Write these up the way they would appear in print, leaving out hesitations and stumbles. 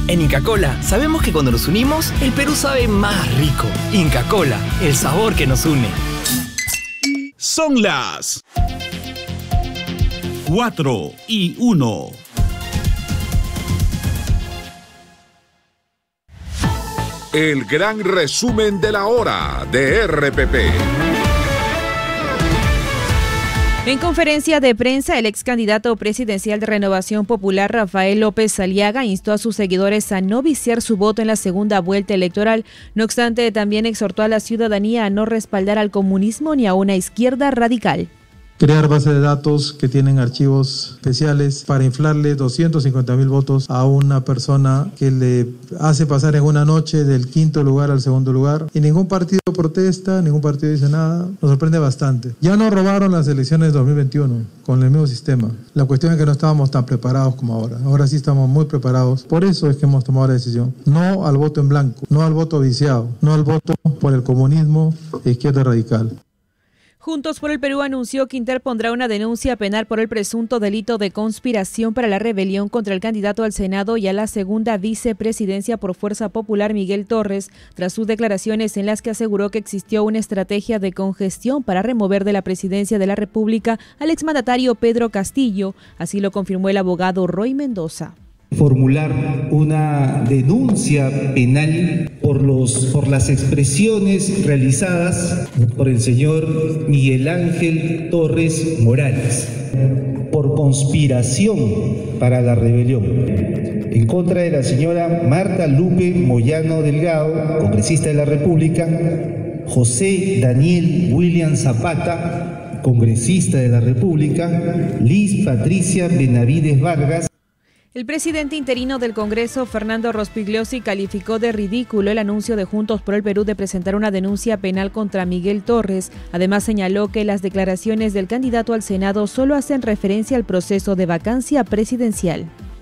En Inca Kola sabemos que cuando nos unimos, el Perú sabe más rico. Inca Kola, el sabor que nos une. Son las 4:01. El gran resumen de la hora de RPP. En conferencia de prensa, el ex candidato presidencial de Renovación Popular, Rafael López Aliaga, instó a sus seguidores a no viciar su voto en la segunda vuelta electoral. No obstante, también exhortó a la ciudadanía a no respaldar al comunismo ni a una izquierda radical. Crear bases de datos que tienen archivos especiales para inflarle 250.000 votos a una persona que le hace pasar en una noche del quinto lugar al segundo lugar. Y ningún partido protesta, ningún partido dice nada. Nos sorprende bastante. Ya nos robaron las elecciones de 2021 con el mismo sistema. La cuestión es que no estábamos tan preparados como ahora. Ahora sí estamos muy preparados. Por eso es que hemos tomado la decisión. No al voto en blanco, no al voto viciado, no al voto por el comunismo e izquierda radical. Juntos por el Perú anunció que interpondrá una denuncia penal por el presunto delito de conspiración para la rebelión contra el candidato al Senado y a la segunda vicepresidencia por Fuerza Popular, Miguel Torres, tras sus declaraciones en las que aseguró que existió una estrategia de congestión para remover de la presidencia de la República al exmandatario Pedro Castillo. Así lo confirmó el abogado Roy Mendoza. Formular una denuncia penal por las expresiones realizadas por el señor Miguel Ángel Torres Morales por conspiración para la rebelión en contra de la señora Marta Lupe Moyano Delgado, congresista de la República, José Daniel William Zapata, congresista de la República, Liz Patricia Benavides Vargas. El presidente interino del Congreso, Fernando Rospigliosi, calificó de ridículo el anuncio de Juntos por el Perú de presentar una denuncia penal contra Miguel Torres. Además, señaló que las declaraciones del candidato al Senado solo hacen referencia al proceso de vacancia presidencial.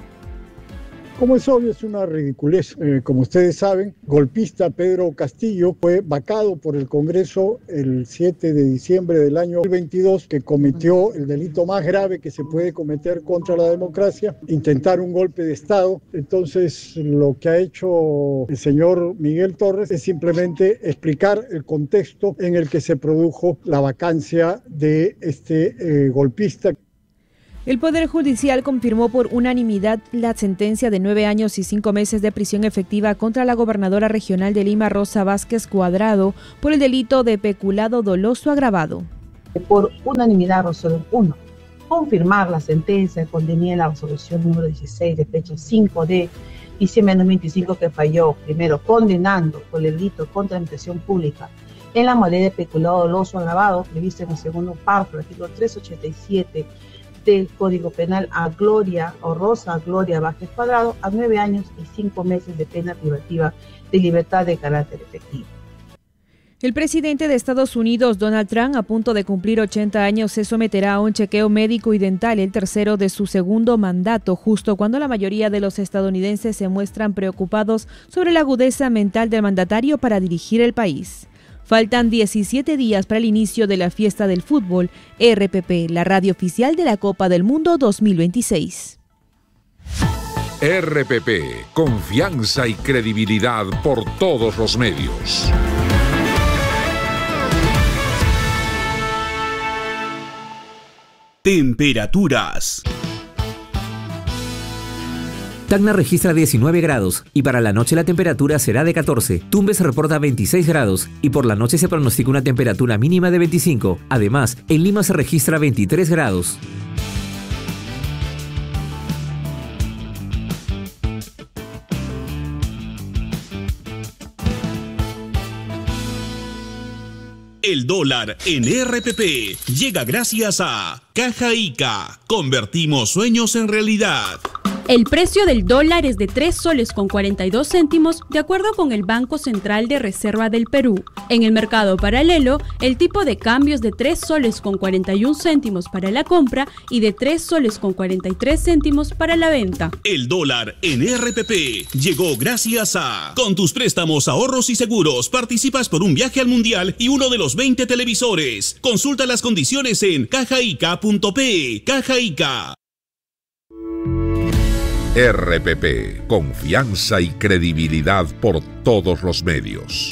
Como es obvio, es una ridiculez. Como ustedes saben, golpista Pedro Castillo fue vacado por el Congreso el 7 de diciembre del año 2022, que cometió el delito más grave que se puede cometer contra la democracia, intentar un golpe de Estado. Entonces, lo que ha hecho el señor Miguel Torres es simplemente explicar el contexto en el que se produjo la vacancia de este golpista. El Poder Judicial confirmó por unanimidad la sentencia de 9 años y 5 meses de prisión efectiva contra la gobernadora regional de Lima, Rosa Vázquez Cuadrado, por el delito de peculado doloso agravado. Por unanimidad, resolución 1. Confirmar la sentencia contenida en la resolución número 16 de fecha 5 de diciembre de 2025 que falló, primero, condenando por el delito contra la impresión pública en la modalidad de peculado doloso agravado, previsto en el segundo párrafo del artículo 387 del Código Penal a Gloria o Rosa Gloria Vázquez Cuadrado a 9 años y 5 meses de pena privativa de libertad de carácter efectivo. El presidente de Estados Unidos, Donald Trump, a punto de cumplir 80 años, se someterá a un chequeo médico y dental, el tercero de su segundo mandato, justo cuando la mayoría de los estadounidenses se muestran preocupados sobre la agudeza mental del mandatario para dirigir el país. Faltan 17 días para el inicio de la fiesta del fútbol. RPP, la radio oficial de la Copa del Mundo 2026. RPP, confianza y credibilidad por todos los medios. Temperaturas. Tacna registra 19 grados y para la noche la temperatura será de 14. Tumbes reporta 26 grados y por la noche se pronostica una temperatura mínima de 25. Además, en Lima se registra 23 grados. El dólar en RPP llega gracias a Caja Ica. Convertimos sueños en realidad. El precio del dólar es de 3 soles con 42 céntimos de acuerdo con el Banco Central de Reserva del Perú. En el mercado paralelo, el tipo de cambio es de 3 soles con 41 céntimos para la compra y de 3 soles con 43 céntimos para la venta. El dólar en RPP llegó gracias a... Con tus préstamos, ahorros y seguros, participas por un viaje al Mundial y uno de los 20 televisores. Consulta las condiciones en cajaica.pe. Caja Ica. RPP, confianza y credibilidad por todos los medios.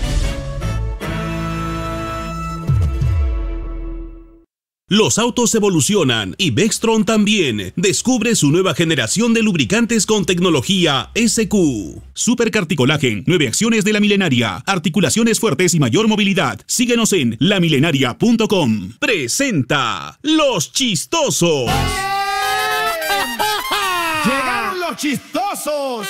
Los autos evolucionan y Vextron también. Descubre su nueva generación de lubricantes con tecnología SQ. Supercarticolagen, 9 acciones de la milenaria, articulaciones fuertes y mayor movilidad. Síguenos en lamilenaria.com. Presenta Los Chistosos. ¡Llegaron los chistosos!